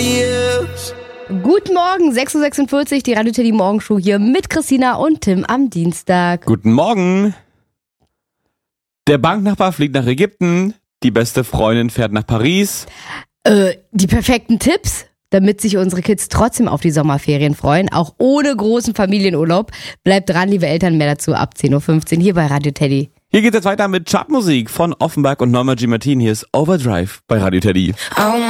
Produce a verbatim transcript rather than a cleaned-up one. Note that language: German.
nobody else. Guten Morgen, sechs Uhr sechsundvierzig, die Radio Teddy Morgenshow hier mit Christina und Tim am Dienstag. Guten Morgen. Der Banknachbar fliegt nach Ägypten, die beste Freundin fährt nach Paris. Äh, die perfekten Tipps, damit sich unsere Kids trotzdem auf die Sommerferien freuen, auch ohne großen Familienurlaub. Bleibt dran, liebe Eltern, mehr dazu ab zehn Uhr fünfzehn hier bei Radio Teddy. Hier geht es jetzt weiter mit Chartmusik von Offenbach und Norma G. Martin. Hier ist Overdrive bei Radio Teddy. I